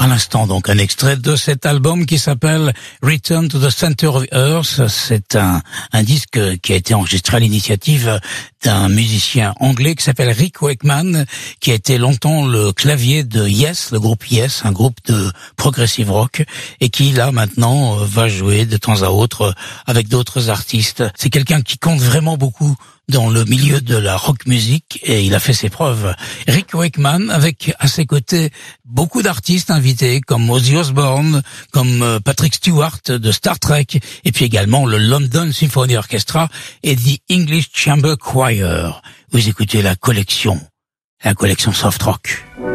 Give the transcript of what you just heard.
À l'instant, donc, un extrait de cet album qui s'appelle Return to the Center of Earth. C'est un disque qui a été enregistré à l'initiative d'un musicien anglais qui s'appelle Rick Wakeman, qui a été longtemps le clavier de Yes, le groupe Yes, un groupe de progressive rock, et qui, là, maintenant, va jouer de temps à autre avec d'autres artistes. C'est quelqu'un qui compte vraiment beaucoup dans le milieu de la rock music, et il a fait ses preuves. Rick Wakeman, avec à ses côtés beaucoup d'artistes invités comme Ozzy Osbourne, comme Patrick Stewart de Star Trek, et puis également le London Symphony Orchestra et The English Chamber Choir. Vous écoutez la collection soft rock.